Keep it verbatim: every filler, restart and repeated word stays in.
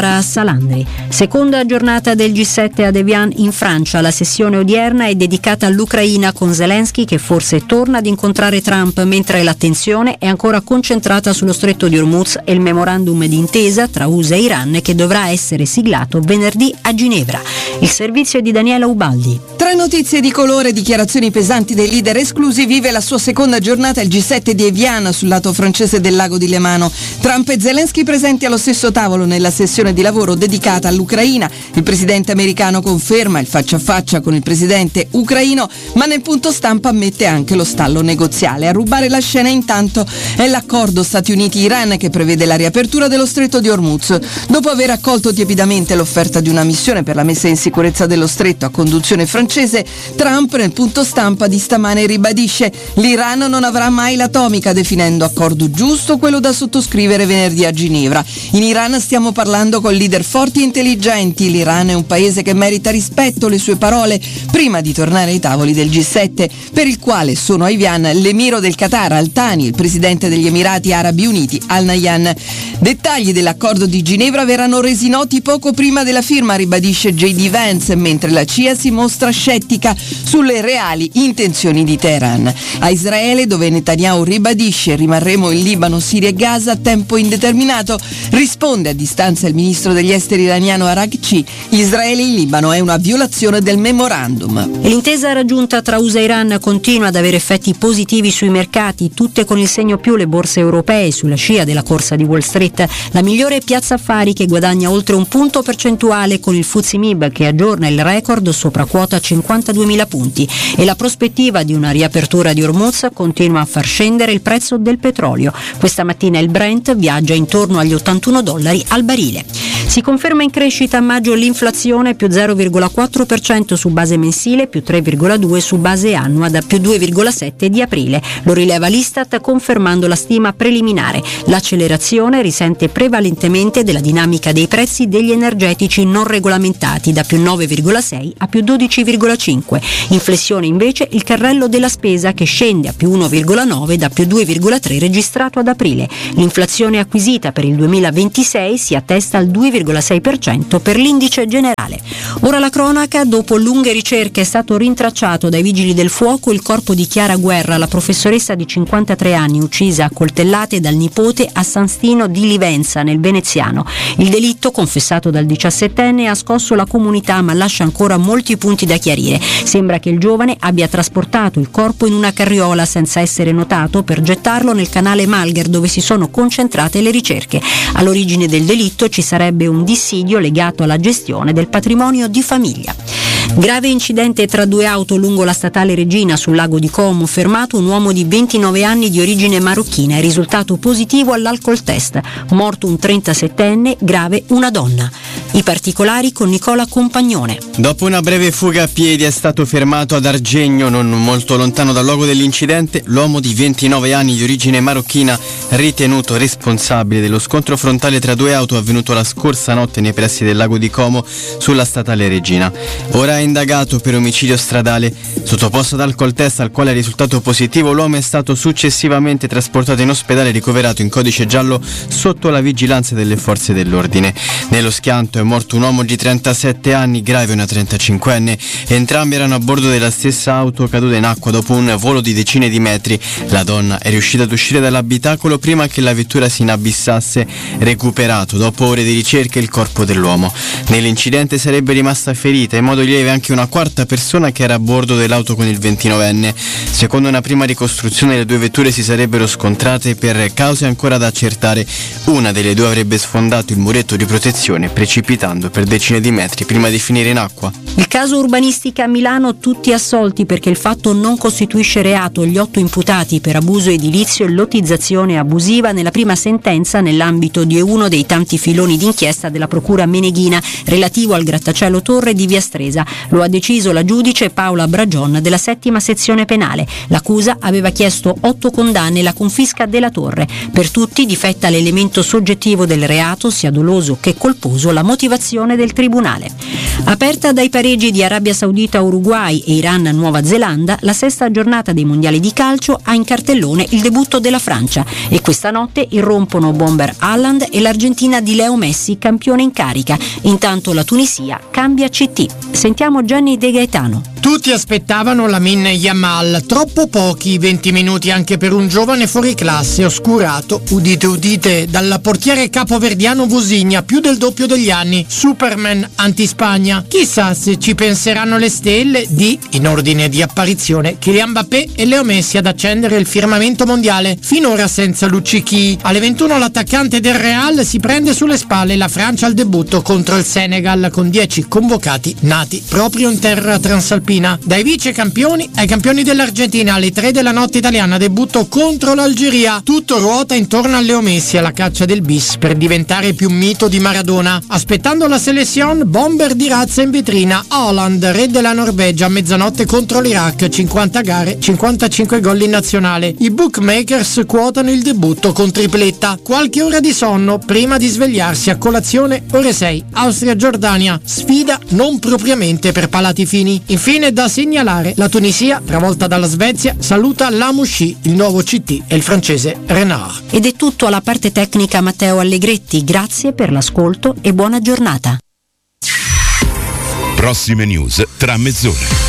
a Salandri. Seconda giornata del G sette ad Evian in Francia. La sessione odierna è dedicata all'Ucraina, con Zelensky che forse torna ad incontrare Trump, mentre l'attenzione è ancora concentrata sullo stretto di Hormuz e il memorandum d'intesa tra U S A e Iran che dovrà essere siglato venerdì a Ginevra. Il servizio è di Daniela Ubaldi. Tra notizie di colore e dichiarazioni pesanti dei leader esclusi, vive la sua seconda giornata il G sette di Evian sul lato francese del lago di Lemano. Trump e Zelensky presenti allo stesso tavolo nella sessione di lavoro dedicata all'Ucraina. Il presidente americano conferma il faccia a faccia con il presidente ucraino, ma nel punto stampa ammette anche lo stallo negoziale. A rubare la scena intanto è l'accordo Stati Uniti-Iran che prevede la riapertura dello stretto di Hormuz. Dopo aver accolto tiepidamente l'offerta di una missione per la messa in sicurezza dello stretto a conduzione francese, Trump nel punto stampa di stamane ribadisce: l'Iran non avrà mai l'atomica, definendo accordo giusto quello da sottoscrivere venerdì a Ginevra. In Iran stiamo parlando con leader forti e intelligenti. L'Iran è un paese che merita rispetto, le sue parole prima di tornare ai tavoli del G sette, per il quale sono a Evian l'emiro del Qatar Al Thani, il presidente degli Emirati Arabi Uniti Al Nahyan. Dettagli dell'accordo di Ginevra verranno resi noti poco prima della firma, ribadisce J D Vance, mentre la C I A si mostra scettica sulle reali intenzioni di Teheran. A Israele, dove Netanyahu ribadisce rimarremo in Libano, Siria e Gaza a tempo indeterminato, risponde a distanza il ministro degli esteri iraniano Araghchi: Israele in Libano è una violazione del memorandum. L'intesa raggiunta tra U S A e Iran continua ad avere effetti positivi sui mercati, tutte con il segno più le borse europee sulla scia della corsa di Wall Street. La migliore piazza affari che guadagna oltre un punto percentuale, con il F T S E M I B che aggiorna il record sopra quota cinquantaduemila punti, e la prospettiva di una riapertura di Hormuz continua a far scendere il prezzo del petrolio. Questa mattina il Brent viaggia intorno agli ottantuno dollari al barile. Si conferma in crescita a maggio l'inflazione, più zero virgola quattro per cento su base mensile, più tre virgola due per cento su base annua, da più due virgola sette per cento di aprile. Lo rileva l'Istat confermando la stima preliminare. L'accelerazione risente prevalentemente della dinamica dei prezzi degli energetici non regolamentati, da più nove virgola sei a più dodici virgola cinque. In flessione invece il carrello della spesa, che scende a più uno virgola nove da più due virgola tre registrato ad aprile. L'inflazione acquisita per il duemilaventisei si attesta al due virgola sei per cento per l'indice generale. Ora la cronaca. Dopo lunghe ricerche è stato rintracciato dai vigili del fuoco il corpo di Chiara Guerra, la professoressa di cinquantatré anni uccisa a coltellate dal nipote a San Stino di Livenza, nel Veneziano. Il delitto, confessato dal diciassettenne, ha scosso la comunità, ma lascia ancora molti punti da chiarire. Sembra che il giovane abbia trasportato il corpo in una carriola senza essere notato per gettarlo nel canale Malgher, dove si sono concentrate le ricerche. All'origine del delitto ci sarebbe un dissidio legato alla gestione del patrimonio di famiglia. Grave incidente tra due auto lungo la statale Regina sul lago di Como, fermato un uomo di ventinove anni di origine marocchina, è risultato positivo all'alcol test, morto un trentasettenne, grave una donna. I particolari con Nicola Compagnone. Dopo una breve fuga a piedi è stato fermato ad Argegno, non molto lontano dal luogo dell'incidente, l'uomo di ventinove anni di origine marocchina, ritenuto responsabile dello scontro frontale tra due auto avvenuto la scorsa notte nei pressi del lago di Como sulla statale Regina. Ora è indagato per omicidio stradale. Sottoposto ad alcol test al quale è risultato positivo, l'uomo è stato successivamente trasportato in ospedale e ricoverato in codice giallo sotto la vigilanza delle forze dell'ordine. Nello schianto è morto un uomo di trentasette anni, grave una trentacinquenne. Entrambi erano a bordo della stessa auto caduta in acqua dopo un volo di decine di metri. La donna è riuscita ad uscire dall'abitacolo prima che la vettura si inabissasse. Recuperato dopo ore di ricerca il corpo dell'uomo. Nell'incidente sarebbe rimasta ferita in modo lieve anche una quarta persona che era a bordo dell'auto con il ventinovenne. Secondo una prima ricostruzione, le due vetture si sarebbero scontrate per cause ancora da accertare. Una delle due avrebbe sfondato il muretto di protezione, precipitando per decine di metri prima di finire in acqua. Il caso urbanistica a Milano, tutti assolti perché il fatto non costituisce reato. Gli otto imputati per abuso edilizio e lottizzazione abusiva nella prima sentenza nell'ambito di uno dei tanti filoni d'inchiesta della procura meneghina relativo al grattacielo Torre di Via Stresa. Lo ha deciso la giudice Paola Bragion della settima sezione penale. L'accusa aveva chiesto otto condanne e la confisca della torre. Per tutti difetta l'elemento soggettivo del reato, sia doloso che colposo, la motivazione motivazione del tribunale. Aperta dai pareggi di Arabia Saudita-Uruguay e Iran-Nuova Zelanda, la sesta giornata dei mondiali di calcio ha in cartellone il debutto della Francia e questa notte irrompono bomber Haaland e l'Argentina di Leo Messi, campione in carica. Intanto la Tunisia cambia C T. Sentiamo Gianni De Gaetano. Tutti aspettavano Lamine Yamal, troppo pochi venti minuti anche per un giovane fuoriclasse oscurato, udite udite, dal portiere capoverdiano Vusigna, più del doppio degli anni, Superman anti-Spagna. Chissà se ci penseranno le stelle di, in ordine di apparizione, Kylian Mbappé e Leo Messi ad accendere il firmamento mondiale, finora senza luccichi. Alle ventuno l'attaccante del Real si prende sulle spalle la Francia al debutto contro il Senegal con dieci convocati nati proprio in terra transalpina. Dai vice campioni ai campioni dell'Argentina, alle tre della notte italiana, debutto contro l'Algeria. Tutto ruota intorno a Leo Messi alla caccia del bis per diventare più mito di Maradona. Aspettando la selezione, bomber di razza in vetrina. Haaland, re della Norvegia, a mezzanotte contro l'Iraq, cinquanta gare, cinquantacinque gol in nazionale. I bookmakers quotano il debutto con tripletta. Qualche ora di sonno prima di svegliarsi a colazione, ore sei, Austria-Giordania, sfida non propriamente per palati fini. Infine è da segnalare la Tunisia, travolta dalla Svezia, saluta l'Amouchi, il nuovo C T e il francese Renard. Ed è tutto alla parte tecnica Matteo Allegretti, grazie per l'ascolto e buona giornata. Prossime news tra mezz'ora.